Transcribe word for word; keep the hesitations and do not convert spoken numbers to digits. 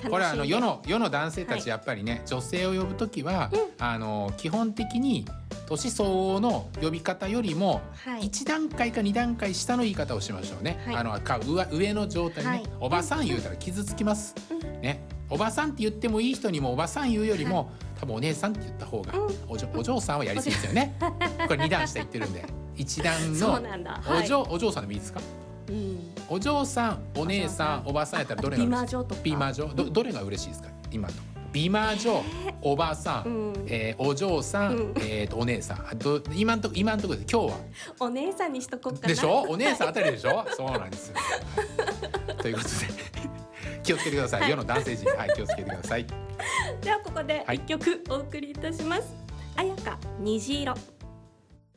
これはあの世の世の男性たちやっぱりね、はい、女性を呼ぶときは、うん、あの基本的に年相応の呼び方よりもいち段階かに段階下の言い方をしましょうね、はい、あのか上, 上の状態ね、はい、おばさん言うたら傷つきます、うん、ね、おばさんって言ってもいい人にもおばさん言うよりも、はい、多分お姉さんって言った方が、うん、お, お嬢さんはやりすぎですよねこれに段下言ってるんでいち段のお嬢、はい、お嬢さんでもいいですか、うん、お嬢さん、お姉さん、おばさんやったらどれが嬉しいですか？美魔女とか、美魔女 ど, どれが嬉しいですか今のところ？美魔女、おばさん、うん、えー、お嬢さん、うん、えー、とお姉さん、あと今んとこ今んとこで今日はお姉さんにしとこうかなでしょ、お姉さんあたりでしょそうなんですということで気をつけてください、はい、世の男性陣、はい、気をつけてくださいではここでいっきょくお送りいたします、はい、綾香虹色。